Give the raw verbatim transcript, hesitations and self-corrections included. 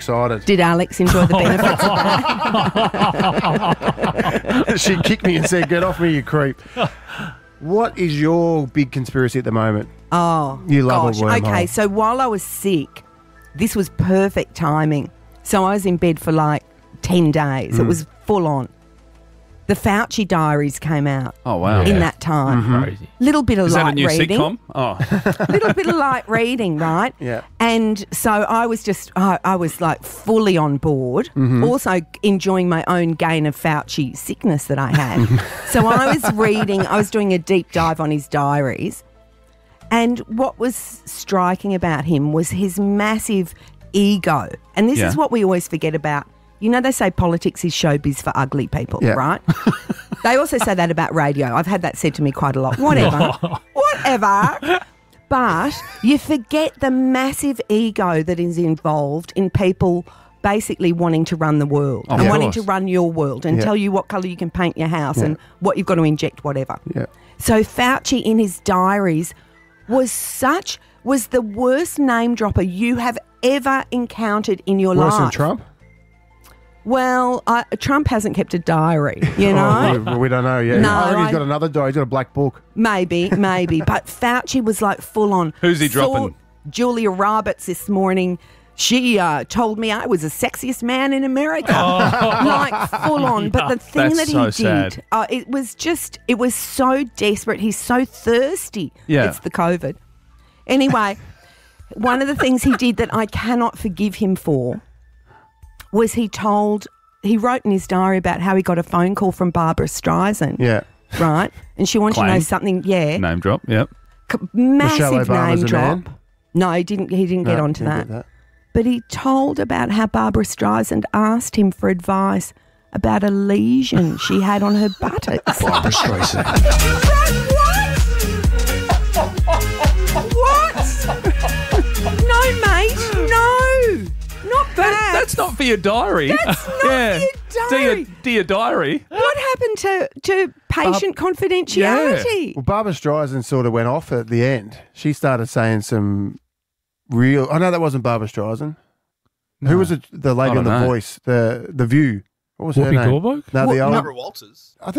excited. Did Alex enjoy the benefits of that? She kicked me and said, "Get off me, you creep." What is your big conspiracy at the moment? Oh, You love gosh. a wormhole. Okay, so while I was sick, this was perfect timing. So I was in bed for like ten days. Mm. It was full on. The Fauci diaries came out Oh, wow. in Yeah. that time. Mm-hmm. Crazy. Little bit of Is that light a new reading. sitcom? Oh. Little bit of light reading, right? Yeah. And so I was just, I, I was like fully on board, Mm-hmm. also enjoying my own gain of Fauci sickness that I had. So I was reading, I was doing a deep dive on his diaries. And what was striking about him was his massive ego. And this Yeah. is what we always forget about. You know, they say politics is showbiz for ugly people, Yeah. right? They also say that about radio. I've had that said to me quite a lot. Whatever. Whatever. But you forget the massive ego that is involved in people basically wanting to run the world Oh, and of wanting course. to run your world and Yeah. tell you what colour you can paint your house Yeah. and what you've got to inject, whatever. Yeah. So Fauci in his diaries was such, was the worst name dropper you have ever encountered in your Worse life. than Trump? Well, I, Trump hasn't kept a diary, you know? Oh, we, we don't know yet. No, I reckon I- he's got another diary. He's got a black book. Maybe, maybe. But Fauci was like full on. Who's he Saw dropping? Julia Roberts this morning. She uh, told me I was the sexiest man in America. Like full on. But the thing That's that so he sad. did, uh, it was just, it was so desperate. He's so thirsty. Yeah. It's the COVID. Anyway, one of the things he did that I cannot forgive him for was he told, he wrote in his diary about how he got a phone call from Barbara Streisand. Yeah. Right? And she wanted to know Claim. something, yeah. Name drop, yep. C- massive Michelle Obama's name a drop. man? No, he didn't he didn't get No, onto didn't that. get But he told about how Barbara Streisand asked him for advice about a lesion she had on her buttocks. Barbara Streisand. What? No, mate. No. Not bad. That's not for your diary. That's not for your diary. Dear, dear diary. What happened to, to patient confidentiality? Well, Barbara Streisand sort of went off at the end. She started saying some real... I know that wasn't Barbara Streisand. Who was it? The lady I on The don't know. Voice, the the View. What was her Whoopi name? Goldberg? No, What- the old... no. Barbara Walters. I think